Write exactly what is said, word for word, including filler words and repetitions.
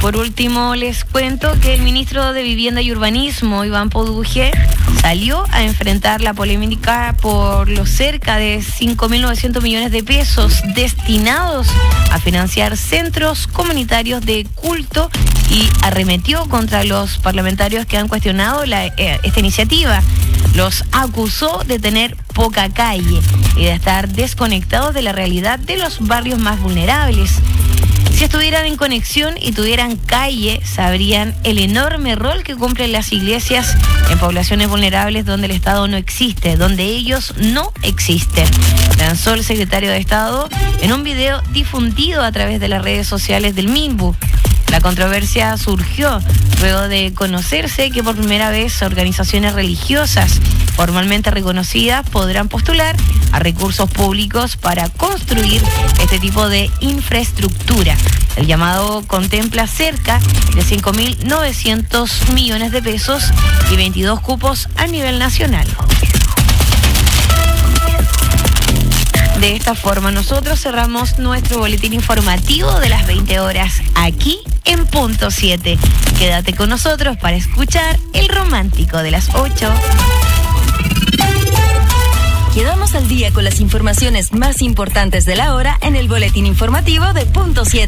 Por último, les cuento que el ministro de Vivienda y Urbanismo, Iván Poduje, salió a enfrentar la polémica por los cerca de cinco mil novecientos millones de pesos destinados a financiar centros comunitarios de culto y arremetió contra los parlamentarios que han cuestionado la, eh, esta iniciativa. Los acusó de tener poca calle y de estar desconectados de la realidad de los barrios más vulnerables. Si estuvieran en conexión y tuvieran calle, sabrían el enorme rol que cumplen las iglesias en poblaciones vulnerables donde el Estado no existe, donde ellos no existen. Lanzó el secretario de Estado en un video difundido a través de las redes sociales del MINBU. La controversia surgió luego de conocerse que por primera vez organizaciones religiosas formalmente reconocidas podrán postular a recursos públicos para construir este tipo de infraestructura. El llamado contempla cerca de cinco mil novecientos millones de pesos y veintidós cupos a nivel nacional. De esta forma nosotros cerramos nuestro boletín informativo de las veinte horas aquí en Punto siete. Quédate con nosotros para escuchar el romántico de las ocho. Quedamos al día con las informaciones más importantes de la hora en el boletín informativo de Punto siete.